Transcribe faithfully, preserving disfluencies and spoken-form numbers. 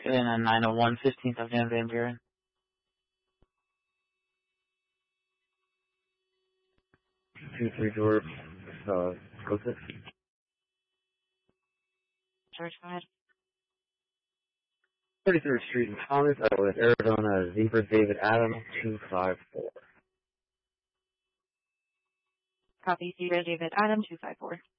in a nine oh one, fifteenth Avenue, Van Buren. Two three doors, uh, what's it? George, go ahead. thirty-third Street in Thomas, uh, with Arizona, Zebra David Adam, two five four. Copy, Zebra David Adam, two five four.